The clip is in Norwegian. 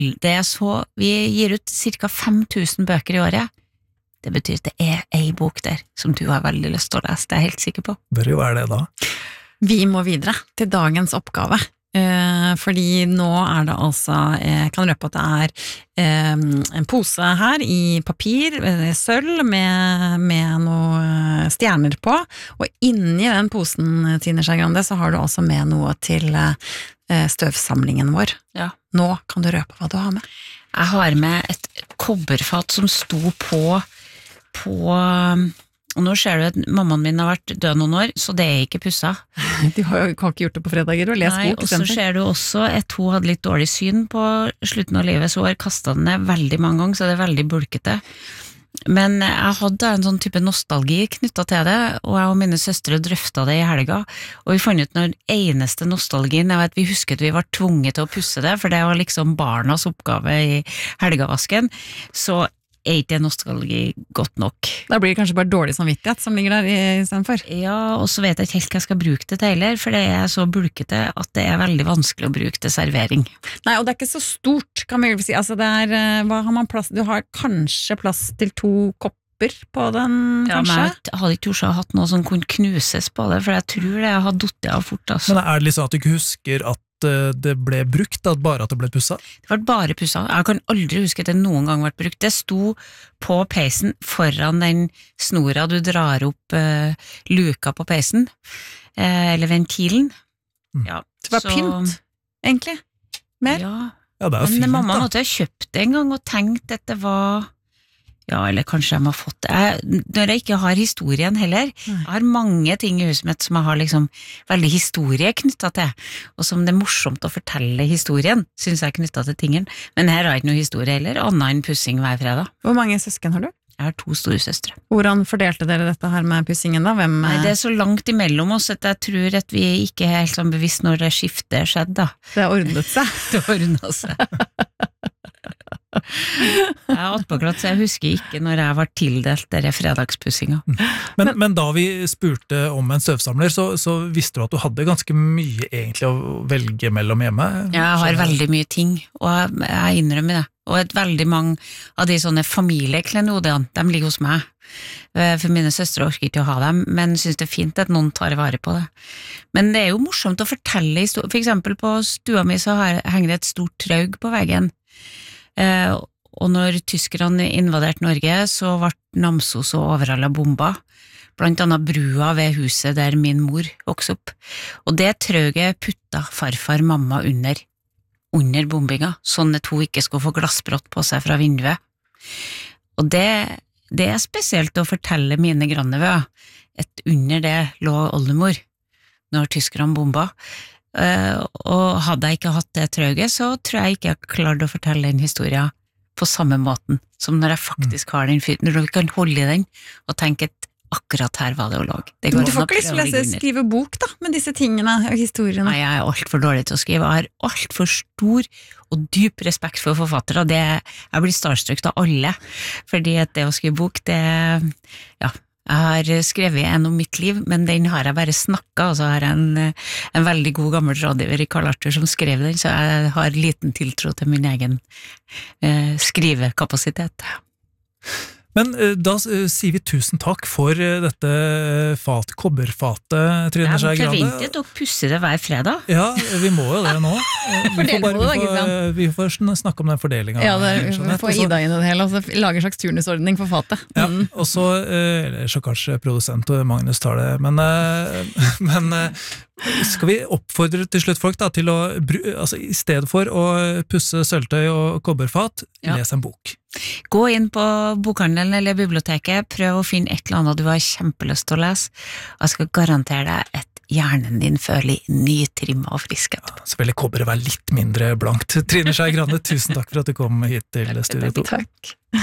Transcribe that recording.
Det så, vi gir ut cirka 5000 bøker i året. Det betyr at det en bok der som du har veldig lyst til å lese, det jeg helt sikker på. Bør jo være det da. Vi må videre til dagens oppgave, fordi nå det altså, jeg kan røpe at det en pose her i papir, sølv med noen stjerner på, og inni den posen, Trine Skei Grande, så har du altså med noe til støvsamlingen vår. Ja. Nå kan du røpe hva du har med. Jeg har med et kobberfat som sto på og nå ser du at mammaen min har vært død noen år, så det ikke pusset. De har jo ikke gjort det på fredager og lest bok. Og så ser du også at hun hadde litt dårlig syn på slutten av livet, så hun har kastet den ned veldig mange ganger, så det veldig bulkete. Men jeg hadde en sånn type nostalgi knyttet til det, og jeg og mine søstre drøftet det i helga, og vi fant ut når eneste nostalgien at vi husket at vi var tvunget til å pusse det, for det var liksom barnas oppgave i helgavasken, så ikke nostalgi godt nok. Da blir det kanskje bare dårlig samvittighet som ligger der i stedet for. Ja, og så vet jeg ikke helt hva jeg skal bruke det til heller, for det så bulkete at det veldig vanskelig å bruke til servering. Nei, og det ikke så stort, kan vi vel si. Altså hva har man plass? Du har kanskje plass til 2 kopper på den, kanskje? Ja, men jeg hadde ikke også hatt noe som kunne knuses på det, for jeg tror det hadde duttet av fort. Altså. Men det litt sånn at du ikke husker at det ble brukt, at bare at det ble pusset? Det var bare pusset. Jeg kan aldri huske at det noen gang ble brukt. Det sto på peisen foran den snora du drar opp luka på peisen, eller ventilen. Ja, det var pynt, egentlig. Mer? Ja, det fint, men mamma da. måtte ha kjøpt det en gang og tenkt at det var... Ja, eller kanskje jeg må ha fått det. Når jeg ikke har historien heller, jeg har mange ting i huset mitt som jeg har liksom veldig historie knyttet til, og som det morsomt å fortelle historien, synes jeg knyttet til tingen. Men her har jeg ikke noe historie heller, annet enn pussing hver fredag. Hvor mange søsken har du? Jeg har 2 store søstre. Hvordan fordelte dere dette her med pussingen da? Nei, det så langt imellom oss at jeg tror at vi ikke helt sånn bevisst når det skiftet skjedde da. Det har ordnet seg. Det ordnet seg. Jeg har attpåklatt, så jeg husker ikke når jeg var tildelt dere fredagspussinga. Men da vi spurte om en støvsamler, så visste du at du hadde ganske mye egentlig å velge mellom hjemme? Jeg har veldig mye ting, og jeg innrømmer det. Og veldig mange av de sånne familieklenodiene, de ligger hos meg. For mine søstre orker ikke å ha dem, men synes det fint at noen tar vare på det. Men det jo morsomt å fortelle historier. For eksempel på stua mi så henger det et stort traug på veggen. Og når tyskerne invaderte Norge, så ble Namsos og Overhalla bomba, blant annet brua ved huset der min mor vokste opp. Og det trauget putta farfar mamma under bombinga, sånn at hun ikke skulle få glassbrott på seg fra vinduet. Og det spesielt å fortelle mine grannevø, at under det lå oldemor, når tyskerne bomba. Og hadde jeg ikke hatt det trauget, så tror jeg ikke jeg klarte å fortelle den historien på samme måten som når jeg faktisk har den når du kan holde i den og tenke at akkurat her var det å lage. Men du får ikke lyst til å skrive bok da, med disse tingene og historiene? Nei, jeg alt for dårlig til å skrive. Jeg har alt for stor og dyp respekt for forfattere. Jeg blir starstruck av alle, fordi at det å skrive bok, ja, jeg har skrevet en om mitt liv, men den har jeg bare snakket, og så har jeg en veldig god gammel rådgiver i Karl Arthur som skrev den, så jeg har liten tiltro til min egen skrivekapasitet. Men da sier vi tusen takk for dette kobberfatet, Trine Skei Grande. Jeg forventet å pusse det hver fredag. Ja, vi må jo det nå. Vi får snakke om den fordelingen. Ja, vi får Ida inn i det hele, og så lager en slags turnusordning for fatet. Ja, og så kanskje produsent og Magnus tar det, men skal vi oppfordre til slutt folk da, til å, altså, i stedet for å pusse sølvtøy og kobberfat, les en bok. Gå inn på bokhandelen eller biblioteket, prøv å finne et eller annet du har kjempelyst til å lese, og jeg skal garantere deg at hjernen din føler nytrimmet og frisk etterpå. Så vil kobberet være litt mindre blankt. Trine Skei Grande, tusen takk for at du kom hit til Studio 2. Takk.